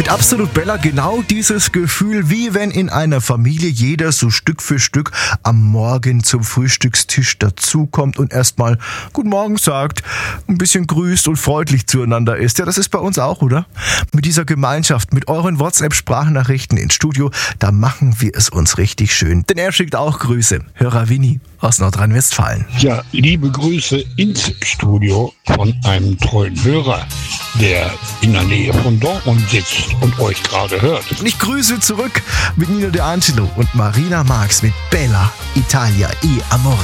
Und Absolut Bella, genau dieses Gefühl, wie wenn in einer Familie jeder so Stück für Stück am Morgen zum Frühstückstisch dazukommt und erstmal Guten Morgen sagt, ein bisschen grüßt und freundlich zueinander ist. Ja, das ist bei uns auch, oder? Mit dieser Gemeinschaft, mit euren WhatsApp-Sprachnachrichten ins Studio, da machen wir es uns richtig schön. Denn er schickt auch Grüße. Hörer Winnie aus Nordrhein-Westfalen. Ja, liebe Grüße ins Studio von einem treuen Hörer, der in der Nähe von Dortmund sitzt und euch gerade hört. Und ich grüße zurück mit Nino De Angelo und Marina Marx mit Bella Italia e Amore.